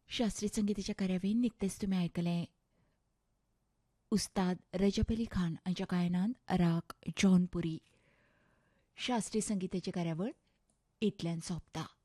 शास्त्रीय संगीताच्या कार्यावळीन निकतेच तुम्ही आयकलें उस्ताद रजब अली खान हांच्या गायनांत राग जौनपुरी. शास्त्रीय संगीताची कार्यावळ इतल्यान सोंपता.